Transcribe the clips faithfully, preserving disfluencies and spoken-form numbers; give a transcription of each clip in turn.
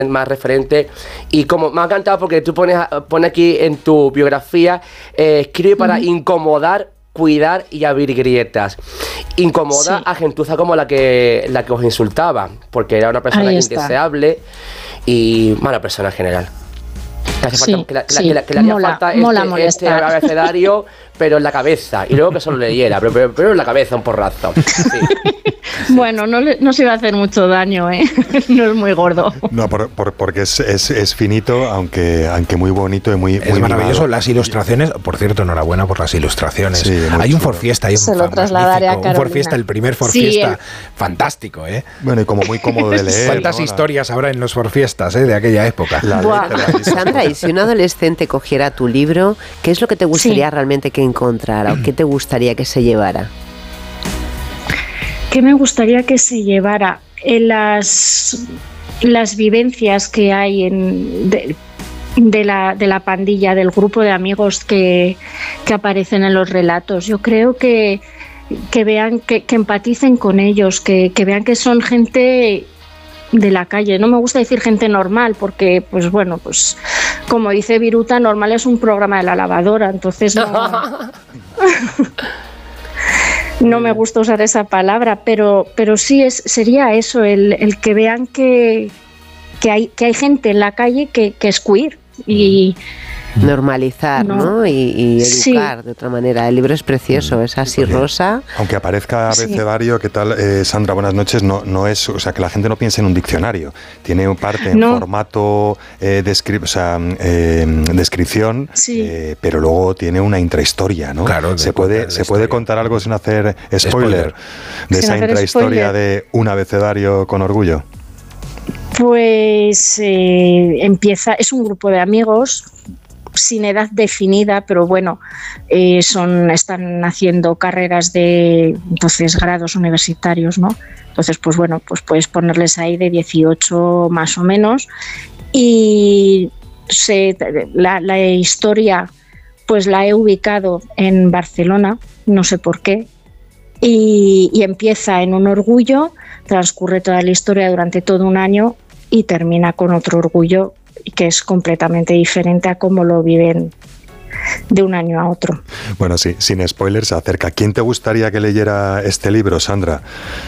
más referente. Y como me ha encantado porque tú pones, pones aquí en tu biografía, eh, escribe para uh-huh. incomodar, cuidar y abrir grietas. Incomoda sí. a gentuza como la que la que os insultaba, porque era una persona indeseable y mala persona en general. Que, hace sí, falta, que, la, sí. que, la, que le haría mola, falta mola este, este abecedario, pero en la cabeza, y luego que solo leyera, pero, pero, pero en la cabeza un porrazo. Sí. Bueno, no, le, no se iba a hacer mucho daño, ¿eh? No es muy gordo. No, por, por, porque es, es, es finito, aunque, aunque muy bonito y muy, es muy maravilloso. mimado. Las ilustraciones, por cierto, enhorabuena por las ilustraciones. Sí, hay un Forfiesta ahí, se lo trasladaré a Carolina. Un Forfiesta, el primer Forfiesta, sí, el... fantástico, ¿eh? Bueno, y como muy cómodo de leer. ¿Cuántas ¿no? historias habrá en los Forfiestas eh, de aquella época? La Sandra, y si un adolescente cogiera tu libro, ¿qué es lo que te gustaría sí. realmente que encontrara? ¿O qué te gustaría que se llevara? ¿Qué me gustaría que se llevara? En las, las vivencias que hay en, de, de, la, de la pandilla, del grupo de amigos que, que aparecen en los relatos. Yo creo que, que vean, que, que empaticen con ellos, que, que vean que son gente de la calle. No me gusta decir gente normal porque, pues bueno, pues como dice Viruta, normal es un programa de la lavadora, entonces no... No me gusta usar esa palabra, pero, pero sí es, sería eso, el, el que vean que, que, hay, que hay gente en la calle que, que es queer y... Normalizar, ¿no? ¿no? Y, y educar sí. de otra manera. El libro es precioso, mm. es así rosa. Aunque aparezca abecedario, ¿qué tal, eh, Sandra? Buenas noches. No, no es, o sea, que la gente no piense en un diccionario. Tiene parte en no. formato eh, descri- o sea, eh, descripción, sí. eh, pero luego tiene una intrahistoria, ¿no? Claro. Se puede, se puede contar algo sin hacer spoiler, spoiler. de sin esa intrahistoria spoiler. De un abecedario con orgullo. Pues eh, empieza, es un grupo de amigos sin edad definida, pero bueno, eh, son están haciendo carreras de entonces grados universitarios, ¿no? Entonces, pues bueno, pues puedes ponerles ahí de dieciocho más o menos y se, la, la historia pues la he ubicado en Barcelona, no sé por qué, y, y empieza en un orgullo, transcurre toda la historia durante todo un año y termina con otro orgullo que es completamente diferente a cómo lo viven de un año a otro. Bueno, sí, sin spoilers, se acerca. ¿Quién te gustaría que leyera este libro, Sandra?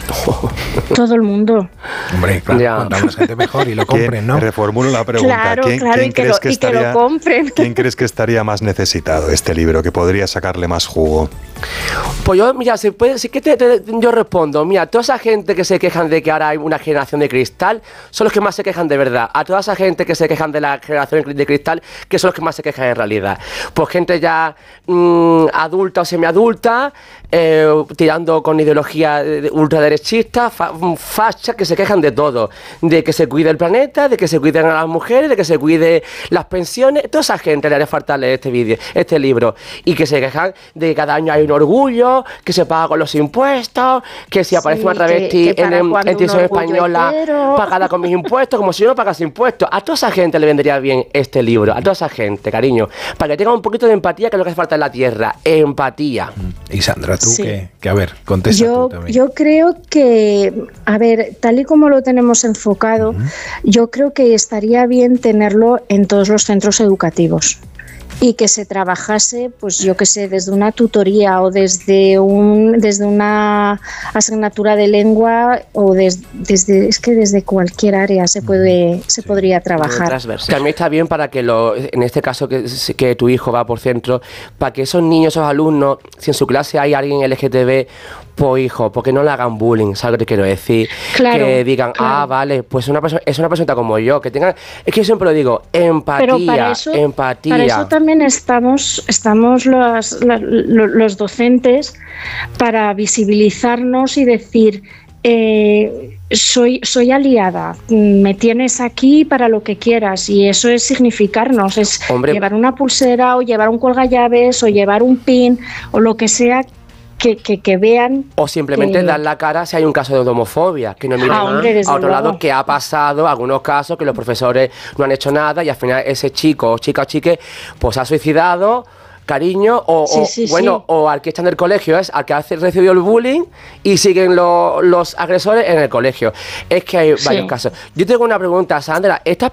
Todo el mundo. Hombre, claro, ya. Cuanta más gente mejor y lo compren, ¿no? Reformulo la pregunta. Claro, ¿Quién, claro, ¿quién y, que crees lo, que y estaría, que lo compren. ¿Quién crees que estaría más necesitado este libro, que podría sacarle más jugo? Pues yo, mira, si puede, si que te, te, yo respondo, mira, toda esa gente que se quejan de que ahora hay una generación de cristal, son los que más se quejan de verdad. A toda esa gente que se quejan de la generación de cristal, que son los que más se quejan en realidad. Pues gente ya mmm, adulta o semiadulta, eh, tirando con ideología ultraderechista, fa, facha, que se quejan de todo. De que se cuide el planeta, de que se cuiden a las mujeres, de que se cuide las pensiones. Toda esa gente le haría falta leer este vídeo, este libro. Y que se quejan de que cada año hay un orgullo, que se paga con los impuestos, que si aparece sí, una travesti que, que en, en televisión española entero. Pagada con mis impuestos, como si yo no pagase impuestos. A toda esa gente le vendría bien este libro, a toda esa gente, cariño, para que tenga un poquito de empatía, que es lo que hace falta en la tierra, empatía. Y Sandra, tú, sí. que, que a ver, contesta yo, tú también. Yo creo que, a ver, tal y como lo tenemos enfocado, uh-huh. yo creo que estaría bien tenerlo en todos los centros educativos. Y que se trabajase, pues yo que sé, desde una tutoría o desde un desde una asignatura de lengua o des, desde es que desde cualquier área se puede se sí. podría trabajar. También está bien para que lo, en este caso que, que tu hijo va por centro, para que esos niños, esos alumnos, si en su clase hay alguien L G T B, pues hijo, porque no le hagan bullying, ¿sabes lo que te quiero decir? Claro, que digan, claro. ah, vale, pues una persona, es una persona como yo, que tengan, es que yo siempre lo digo, empatía, Pero para eso, empatía. Para eso también estamos, estamos los, los, los docentes para visibilizarnos y decir, eh, soy, soy aliada, me tienes aquí para lo que quieras, y eso es significarnos, es Hombre. llevar una pulsera o llevar un colgallaves o llevar un pin o lo que sea. Que, que, que vean... O simplemente que... dar la cara si hay un caso de homofobia, que no miren ah, hombre, a otro luego. lado, que ha pasado algunos casos que los profesores no han hecho nada y al final ese chico o chica o chique pues ha suicidado cariño, o, sí, o sí, bueno, sí. o al que está en el colegio, es al que hace recibió el bullying y siguen lo, los agresores en el colegio. Es que hay varios sí. casos. Yo tengo una pregunta, Sandra. ¿Estas